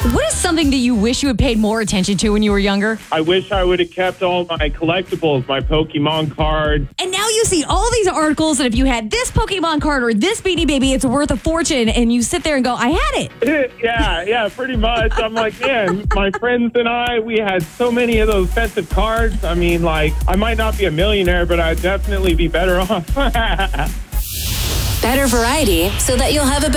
What is something that you wish you had paid more attention to when you were younger? I wish I would have kept all my collectibles, my Pokemon cards. And now you see all these articles that if you had this Pokemon card or this Beanie Baby, it's worth a fortune. And you sit there and go, I had it. Yeah, pretty much. I'm like, man, my friends and I, we had so many of those expensive cards. I mean, like, I might not be a millionaire, but I'd definitely be better off. Better variety so that you'll have a better